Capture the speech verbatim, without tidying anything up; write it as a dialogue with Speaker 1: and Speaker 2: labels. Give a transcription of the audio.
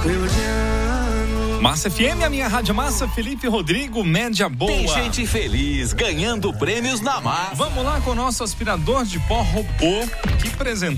Speaker 1: Massa F M, a minha rádio Massa, Felipe Rodrigo, média boa.
Speaker 2: Tem gente feliz ganhando prêmios na Massa.
Speaker 1: Vamos lá com o nosso aspirador de pó robô que apresentou